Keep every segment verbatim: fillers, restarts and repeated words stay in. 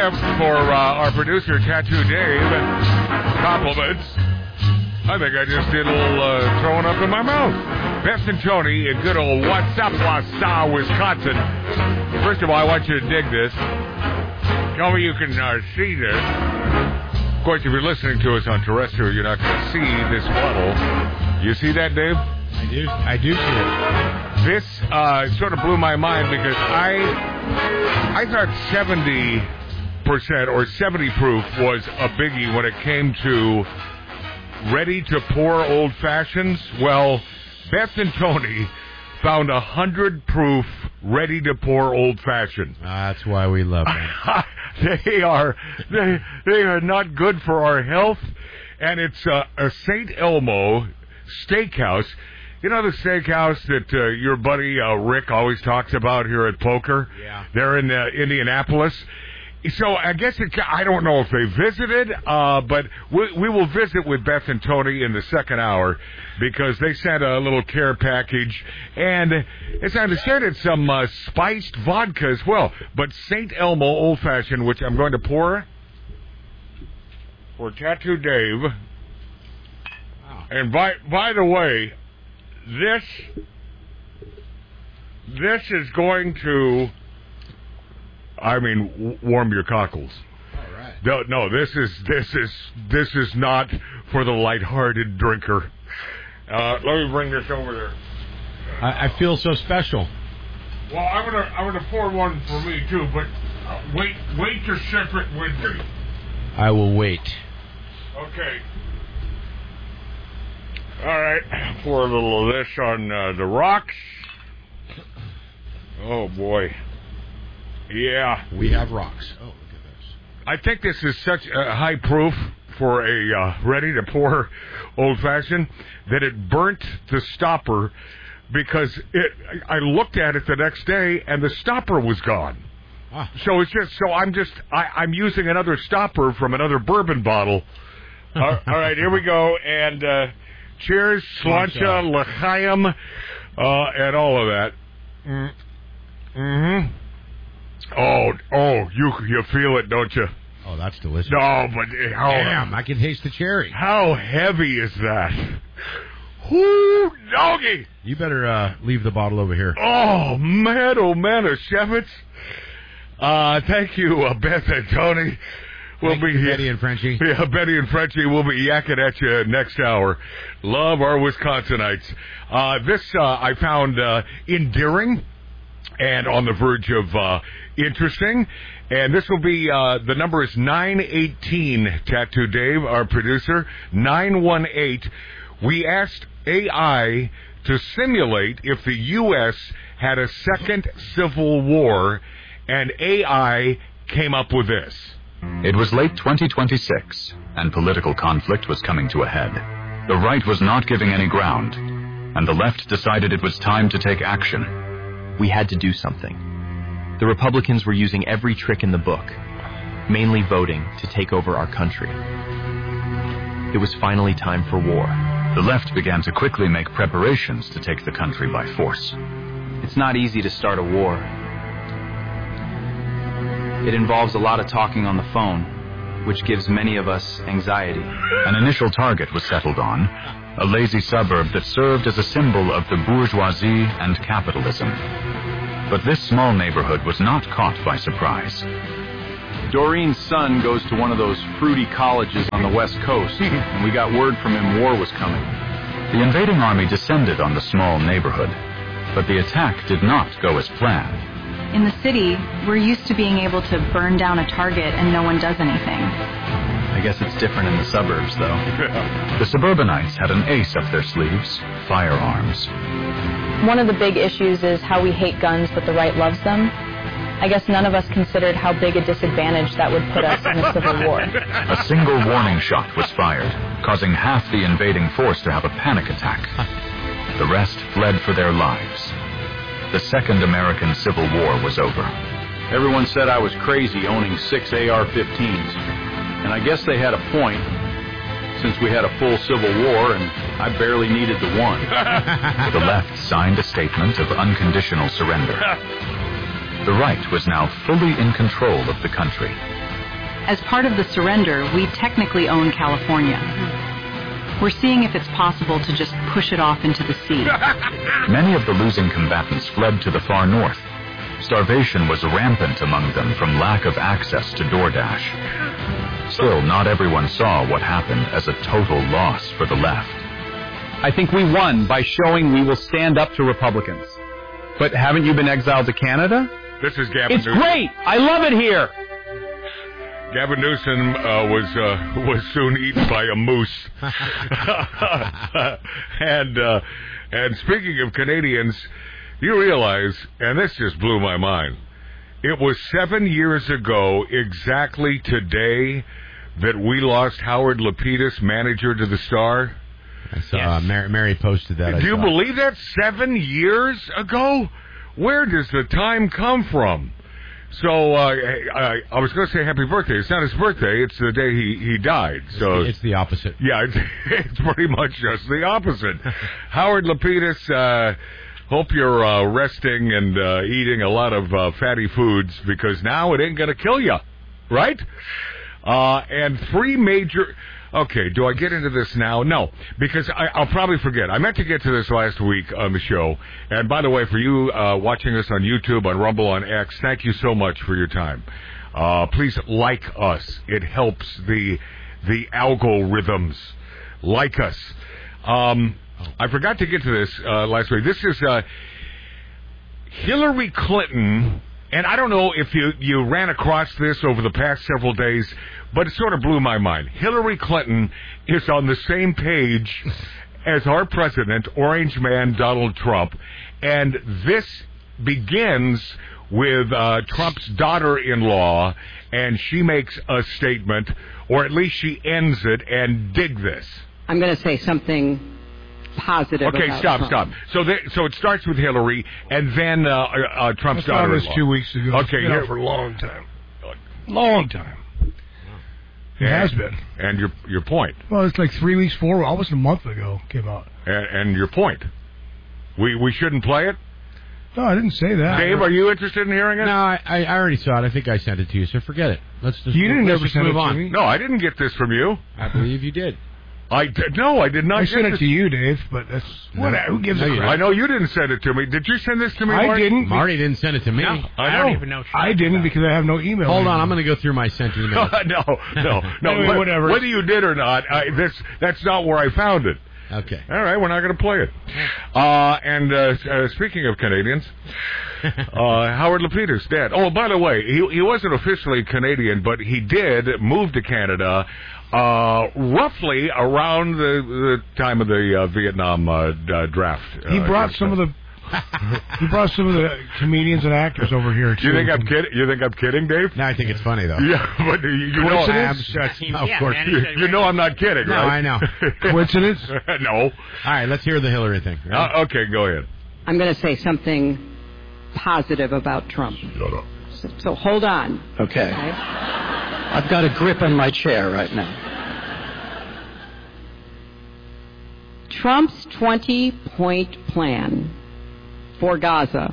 gift for uh, our producer, Tattoo Dave. Compliments. I think I just did a little uh, throwing up in my mouth. Beth and Tony in good old Wausau, Wisconsin. First of all, I want you to dig this. Tell me you can uh, see this. Of course, if you're listening to us on terrestrial, you're not going to see this bottle. You see that, Dave? I do. I do see it. This uh, sort of blew my mind because I I thought seventy percent or seventy proof was a biggie when it came to ready-to-pour old fashions. Well, Beth and Tony found a one hundred proof ready-to-pour old fashioned. Uh, that's why we love them. they are they they are not good for our health, and it's uh, a Saint Elmo steakhouse. You know the steakhouse that uh, your buddy uh, Rick always talks about here at Poker? Yeah. They're in uh, Indianapolis. So I guess it, I don't know if they visited, uh, but we, we will visit with Beth and Tony in the second hour because they sent a little care package, and as I understand it, some uh, spiced vodka as well. But Saint Elmo Old Fashioned, which I'm going to pour for Tattoo Dave. Wow. And by by the way, this this is going to. I mean, w- warm your cockles. All right. No, no, this is this is this is not for the lighthearted drinker. Uh, let me bring this over there. I, I feel so special. Well, I'm gonna I'm gonna pour one for me too, but uh, wait wait to sip it with me. I will wait. Okay. All right. Pour a little of this on uh, the rocks. Oh boy. Yeah. We have rocks. Oh, look at this. I think this is such a high proof for a uh, ready-to-pour old-fashioned that it burnt the stopper because it. I looked at it the next day, and the stopper was gone. Ah. So it's just, so I'm just, I, I'm using another stopper from another bourbon bottle. uh, all right, here we go, and uh, cheers, slancha, l'chaim, uh, and all of that. Mm. Mm-hmm. Oh, oh, you you feel it, don't you? Oh, that's delicious. No, but how... Damn, I can taste the cherry. How heavy is that? Whoo, doggy! You better uh, leave the bottle over here. Oh, man, oh, man, a Shevitz. Uh, thank you, uh, Beth and Tony. We'll thank be you, Betty and Frenchie. Yeah, Betty and Frenchie will be yakking at you next hour. Love our Wisconsinites. Uh, this uh, I found uh, endearing and on the verge of uh, interesting. And this will be, uh, the number is nine eighteen, Tattoo Dave, our producer, nine one eight. We asked A I to simulate if the U S had a second civil war, and A I came up with this. It was late twenty twenty-six, and political conflict was coming to a head. The right was not giving any ground, and the left decided it was time to take action. We had to do something. The Republicans were using every trick in the book, mainly voting to take over our country. It was finally time for war. The left began to quickly make preparations to take the country by force. It's not easy to start a war. It involves a lot of talking on the phone, which gives many of us anxiety. An initial target was settled on, a lazy suburb that served as a symbol of the bourgeoisie and capitalism. But this small neighborhood was not caught by surprise. Doreen's son goes to one of those fruity colleges on the West Coast, and we got word from him war was coming. The invading army descended on the small neighborhood, but the attack did not go as planned. In the city, we're used to being able to burn down a target and no one does anything. I guess it's different in the suburbs, though. The suburbanites had an ace up their sleeves, firearms. One of the big issues is how we hate guns, but the right loves them. I guess none of us considered how big a disadvantage that would put us in a civil war. A single warning shot was fired, causing half the invading force to have a panic attack. The rest fled for their lives. The Second American Civil War was over. Everyone said I was crazy owning six A R fifteens. And I guess they had a point, since we had a full civil war and I barely needed the one. The left signed a statement of unconditional surrender. The right was now fully in control of the country. As part of the surrender, we technically own California. We're seeing if it's possible to just push it off into the sea. Many of the losing combatants fled to the far north. Starvation was rampant among them from lack of access to DoorDash. Still, not everyone saw what happened as a total loss for the left. I think we won by showing we will stand up to Republicans. But haven't you been exiled to Canada? This is Gavin It's Newsom. great! I love it here! Gavin Newsom uh, was uh, was soon eaten by a moose. and uh, and speaking of Canadians, you realize, and this just blew my mind, it was seven years ago exactly today that we lost Howard Lapidus, manager to the Star. I saw yes. uh, Mary, Mary posted that. Do I you saw. believe that? Seven years ago? Where does the time come from? So uh, I, I was going to say happy birthday. It's not his birthday. It's the day he, he died. So it's the opposite. Yeah, it's, it's pretty much just the opposite. Howard Lapidus, uh, hope you're uh, resting and uh, eating a lot of uh, fatty foods because now it ain't going to kill you, right? Uh, and three major... Okay, do I get into this now? No, because I, I'll probably forget. I meant to get to this last week on the show. And by the way, for you uh, watching us on YouTube, on Rumble, on X, thank you so much for your time. Uh, please like us. It helps the the algorithms. Like us. Um, I forgot to get to this uh, last week. This is uh, Hillary Clinton. And I don't know if you, you ran across this over the past several days, but it sort of blew my mind. Hillary Clinton is on the same page as our president, Orange Man Donald Trump, and this begins with uh, Trump's daughter-in-law, and she makes a statement, or at least she ends it, and dig this. I'm going to say something positive. Okay, about stop, Trump. stop. So, they, so it starts with Hillary, and then uh, uh, Trump's daughter. This two weeks ago. Okay, it's been here out for a long time. Long time. It and, has been. And your your point. Well, it's like three weeks forward. Almost a month ago came out. And, and your point. We we shouldn't play it. No, I didn't say that. Dave, are you interested in hearing it? No, I, I already saw it. I think I sent it to you, so forget it. Let's just. You didn't let's ever just send move it to on. me. No, I didn't get this from you. I believe you did. I did, no, I did not. I get sent it this. to you, Dave, but that's what. No, Who gives no, a you crap? I know you didn't send it to me. Did you send this to me? I Marty? didn't. Marty didn't send it to me. No, I, I know. don't even know. I didn't because I have no email. Hold on, anymore. I'm going to go through my sent emails. no, no, no. Anyway, Wh- whatever. Whether you did or not, I, this that's not where I found it. Okay. All right, we're not going to play it. Uh, and uh, uh, speaking of Canadians, uh, Howard Lapidus dead. Oh, by the way, he he wasn't officially Canadian, but he did move to Canada uh, roughly around the, the time of the uh, Vietnam uh, d- uh, draft. He uh, brought some of the. He brought some of the comedians and actors over here too. You think I'm kidding? You think I'm kidding, Dave? No, I think it's funny though. Yeah, but you, you know, I'm, I'm, of Yeah, course. man, you, you know I'm not kidding, No, right? I know. Coincidence? No. All right, let's hear the Hillary thing. Right? Uh, okay, go ahead. I'm going to say something positive about Trump. Shut up. So, so hold on. Okay. okay. I've got a grip on my chair right now. Trump's twenty-point plan for Gaza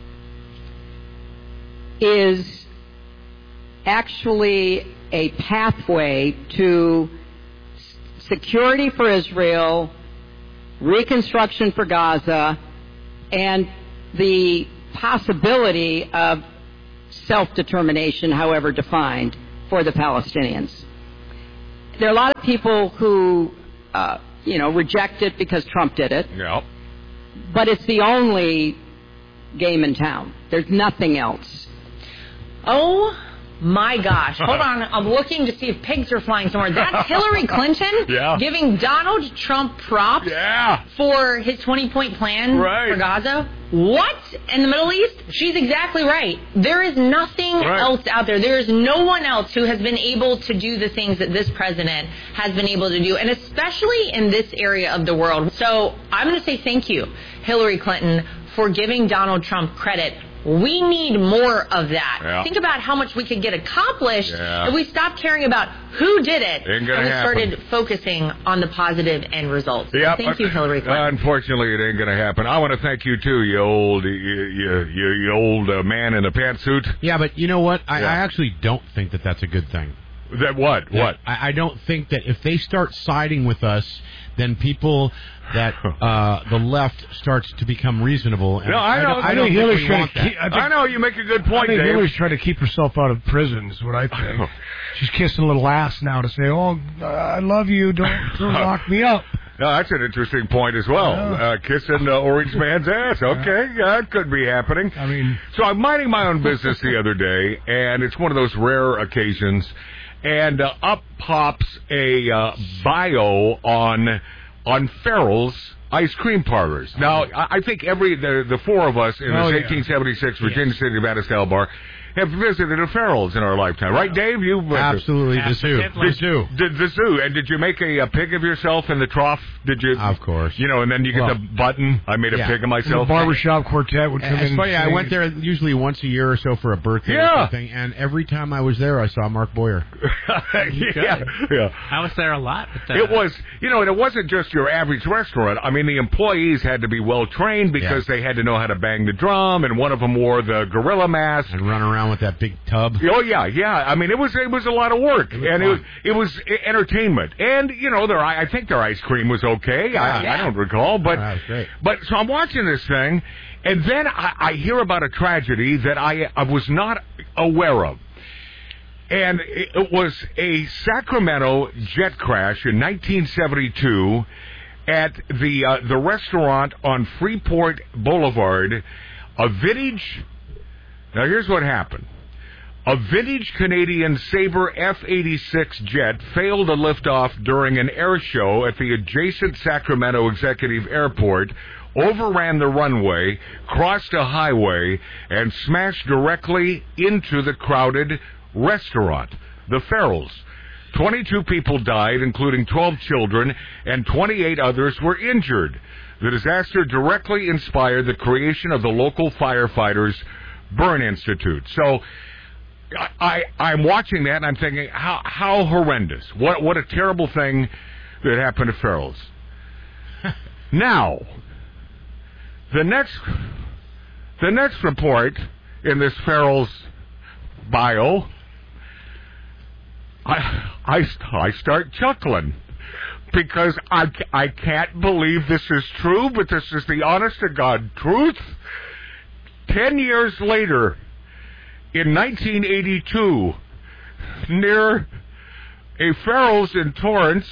is actually a pathway to security for Israel, reconstruction for Gaza, and the possibility of self-determination, however defined, for the Palestinians. There are a lot of people who, uh, you know, reject it because Trump did it. Yeah. But it's the only game in town. There's nothing else. Oh my gosh. Hold on. I'm looking to see if pigs are flying somewhere. That's Hillary Clinton yeah. giving Donald Trump props yeah. for his twenty-point plan right. for Gaza. What? In the Middle East? She's exactly right. There is nothing right. else out there. There is no one else who has been able to do the things that this president has been able to do, and especially in this area of the world. So I'm going to say thank you, Hillary Clinton, for giving Donald Trump credit. We need more of that. Yeah. Think about how much we could get accomplished yeah. if we stopped caring about who did it Ain't and gonna we happen. started focusing on the positive end results. Yep. Thank you, Hillary Clinton. Unfortunately, it ain't going to happen. I want to thank you, too, you old you, you, you, you old uh, man in a pantsuit. Yeah, but you know what? I, Yeah. I actually don't think that that's a good thing. That what? That What? I, I don't think that if they start siding with us, then people that uh, the left starts to become reasonable. And No, I I know. don't, I I don't think think Hillary's we trying want to that. keep- I think- I know you make a good I point, think Dave. Hillary's trying to keep herself out of prison, is what I think. She's kissing a little ass now to say, oh, I love you, don't, don't lock me up. No, that's an interesting point as well. Yeah. Uh, kissing uh, Orange Man's ass. Okay, yeah, that could be happening. I mean, So I'm minding my own business the other day, and it's one of those rare occasions, and uh, up pops a uh, bio on on Farrell's ice cream parlors. Now, I I think every the the four of us in Oh, this yeah. eighteen seventy-six Virginia City Nevada style bar have visited a Farrell's in our lifetime, right, Dave? You Absolutely, the zoo. The zoo. Did the zoo, and did you make a, a pig of yourself in the trough? Did you? Of course. You know, and then you get Well, the button. I made a yeah. pig of the myself. barbershop quartet would come It's in. funny, and I sing. went there usually once a year or so for a birthday Yeah. or something, and every time I was there, I saw Mark Boyer. yeah, yeah. I was there a lot. With that. It was, you know, and it wasn't just your average restaurant. I mean, the employees had to be well trained because they had to know how to bang the drum, and one of them wore the gorilla mask and run around with that big tub. Oh yeah, yeah. I mean, it was it was a lot of work, was and fun. it it was entertainment, and you know, their I think their ice cream was okay. I, Yeah. I don't recall, but Oh, that was great. but so I'm watching this thing, and then I, I hear about a tragedy that I I was not aware of. And it it was a Sacramento jet crash in nineteen seventy-two at the uh, the restaurant on Freeport Boulevard, a vintage. Now here's what happened. A vintage Canadian Sabre F eighty-six jet failed to lift off during an air show at the adjacent Sacramento Executive Airport, overran the runway, crossed a highway, and smashed directly into the crowded restaurant, the Farrell's. twenty-two people died, including twelve children, and twenty-eight others were injured. The disaster directly inspired the creation of the local firefighters' Burn Institute. So, I, I'm watching that and I'm thinking, how how horrendous! What what a terrible thing that happened to Farrell's. Now, the next the next report in this Farrell's bio, I I I start chuckling because I I can't believe this is true, but this is the honest to God truth. Ten years later, in nineteen eighty-two, near a Farrell's in Torrance,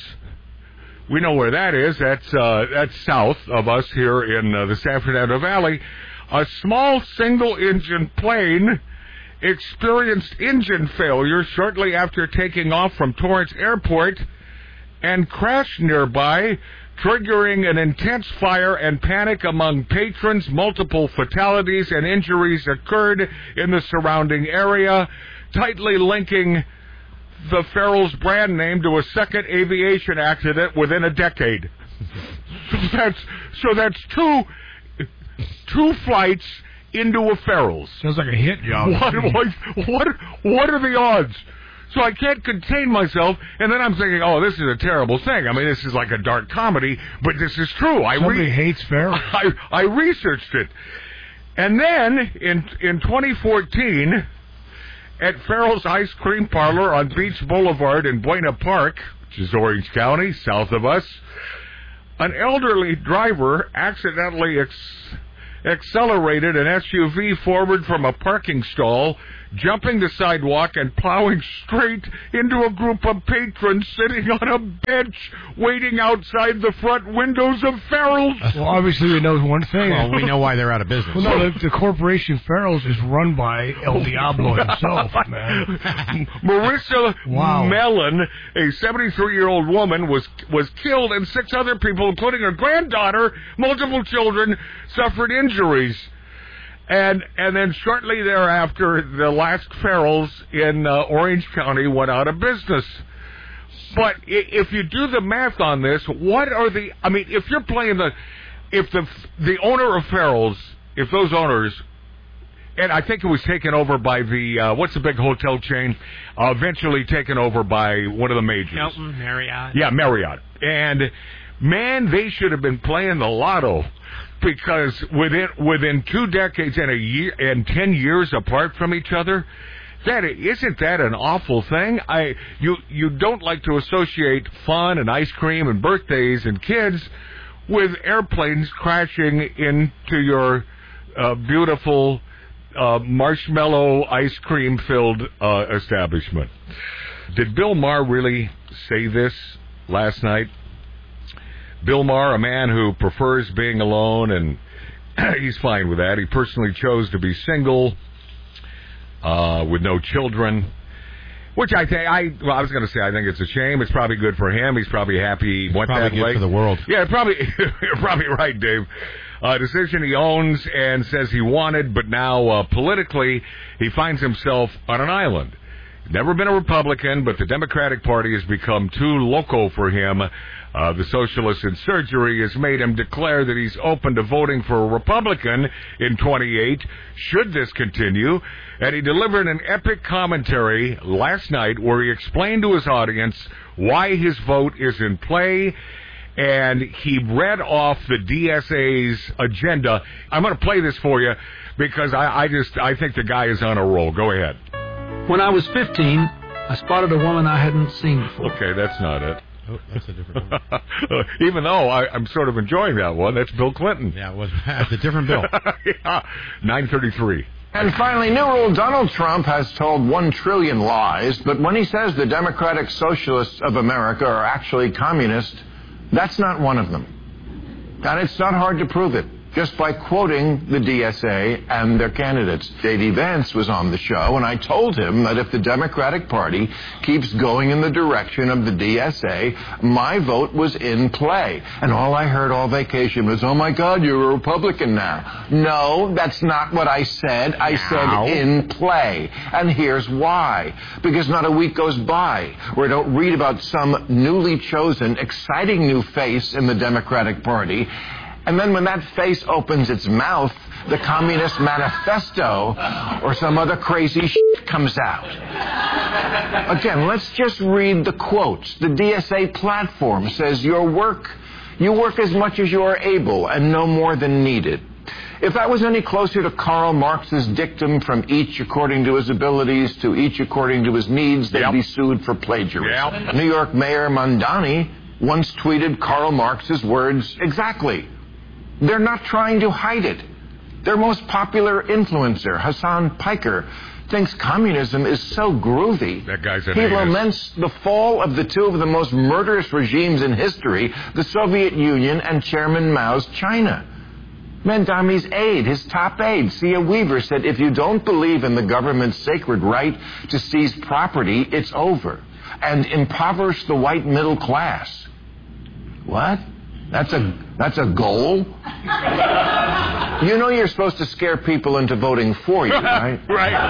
we know where that is. That's uh, that's south of us here in uh, the San Fernando Valley. A small single-engine plane experienced engine failure shortly after taking off from Torrance Airport and crashed nearby, triggering an intense fire and panic among patrons. Multiple fatalities and injuries occurred in the surrounding area, tightly linking the Farrell's brand name to a second aviation accident within a decade. so that's so that's two two flights into a Farrell's. Sounds like a hit job. What what what what are the odds? So I can't contain myself, and then I'm thinking, oh, this is a terrible thing. I mean, this is like a dark comedy, but this is true. I Somebody re- hates Farrell. I, I researched it. And then, in in twenty fourteen, at Farrell's Ice Cream Parlor on Beach Boulevard in Buena Park, which is Orange County, south of us, an elderly driver accidentally ex- accelerated an S U V forward from a parking stall, jumping the sidewalk and plowing straight into a group of patrons sitting on a bench waiting outside the front windows of Farrell's. Well, obviously we know one thing. Well, we know why they're out of business. Well, no, the, the corporation Farrell's is run by El Diablo himself, man. Marissa Wow. Mellon, a seventy-three-year-old woman, was was killed, and six other people, including her granddaughter, multiple children, suffered injuries. And and then shortly thereafter, the last Farrell's in uh, Orange County went out of business. But i- if you do the math on this, what are the? I mean, if you're playing the, if the the owner of Farrell's, if those owners, and I think it was taken over by the uh, what's the big hotel chain, uh, eventually taken over by one of the majors. Hilton, Marriott. Yeah, Marriott. And man, they should have been playing the lotto. Because within within two decades and a year and ten years apart from each other, That isn't that an awful thing? I you you don't like to associate fun and ice cream and birthdays and kids with airplanes crashing into your uh, beautiful uh, marshmallow ice cream filled uh, establishment. Did Bill Maher really say this last night? Bill Maher, a man who prefers being alone, and he's fine with that. He personally chose to be single. Uh, with no children, which I think I well, I was going to say I think it's a shame. It's probably good for him. He's probably happy he went probably that good way for the world. Yeah, probably. You're probably right, Dave. A decision he owns and says he wanted, but now uh, politically he finds himself on an island. Never been a Republican, but the Democratic Party has become too loco for him. Uh, the socialist in surgery has made him declare that he's open to voting for a Republican in twenty-eight, should this continue. And he delivered an epic commentary last night where he explained to his audience why his vote is in play. And he read off the D S A's agenda. I'm going to play this for you because I, I just I think the guy is on a roll. Go ahead. When I was fifteen, I spotted a woman I hadn't seen before. Okay, that's not it. Oh, that's a different one. Even though I, I'm sort of enjoying that one, that's Bill Clinton. Yeah, it was. It's a different Bill. Yeah, nine thirty-three. And finally, new rule, Donald Trump has told one trillion lies, but when he says the Democratic Socialists of America are actually communist, that's not one of them. And it's not hard to prove it, just by quoting the D S A and their candidates. J D Vance was on the show, and I told him that if the Democratic Party keeps going in the direction of the D S A, my vote was in play. And all I heard all vacation was, oh my God, you're a Republican now. No, that's not what I said. I now. said in play. And here's why. Because not a week goes by where I don't read about some newly chosen, exciting new face in the Democratic Party. And then when that face opens its mouth, the Communist Manifesto or some other crazy shit comes out. Again, let's just read the quotes. The D S A platform says your work, you work as much as you are able and no more than needed. If that was any closer to Karl Marx's dictum, from each according to his abilities to each according to his needs, they'd yep. be sued for plagiarism. Yep. New York Mayor Mondani once tweeted Karl Marx's words exactly. They're not trying to hide it. Their most popular influencer, Hassan Piker, thinks communism is so groovy. That guy's an He ass. laments the fall of the two of the most murderous regimes in history, the Soviet Union and Chairman Mao's China. Mondani's aide, his top aide, Sia Weaver, said, if you don't believe in the government's sacred right to seize property, it's over. And impoverish the white middle class. What? That's a that's a goal? You know you're supposed to scare people into voting for you, right?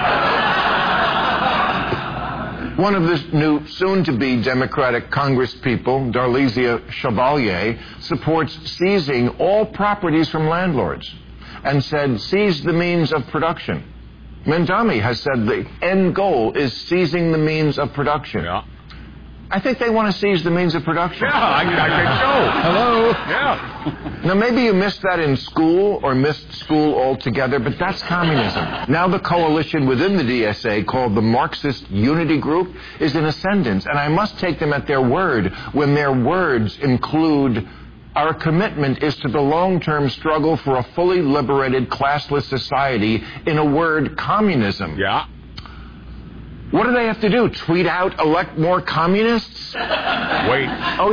Right. One of the new soon-to-be Democratic congresspeople, Darlisia Chevalier, supports seizing all properties from landlords and said, seize the means of production. Mondani has said the end goal is seizing the means of production. Yeah. I think they want to seize the means of production. Yeah, I, I think so. Hello? Yeah. Now, maybe you missed that in school or missed school altogether, but that's communism. Now the coalition within the D S A, called the Marxist Unity Group, is in ascendance, and I must take them at their word when their words include, our commitment is to the long-term struggle for a fully liberated, classless society, in a word, communism. Yeah. What do they have to do? Tweet out, elect more communists? Wait. Oh,